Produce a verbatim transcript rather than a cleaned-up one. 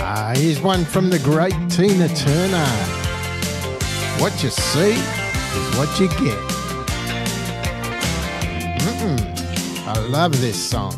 Ah, here's one from the great Tina Turner. What you see is what you get. Mm-mm. I love this song.